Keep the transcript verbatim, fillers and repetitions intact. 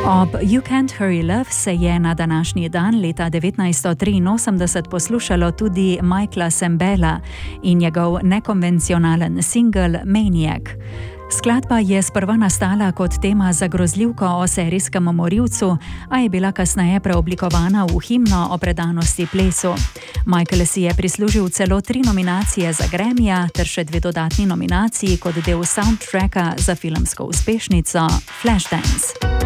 Ob You Can't Hurry Love se je na današnji dan leta devetnajststo triinosemdeset poslušalo tudi Michaela Sembella in njegov nekonvencionalen singel Maniac. Skladba je sprva nastala kot tema za grozljivko o serijskem morilcu, a je bila kasneje preoblikovana v himno o predanosti plesu. Michael si je prislužil celo tri nominacije za Grammyja ter še dve dodatni nominaciji kot del soundtracka za filmsko uspešnico Flashdance.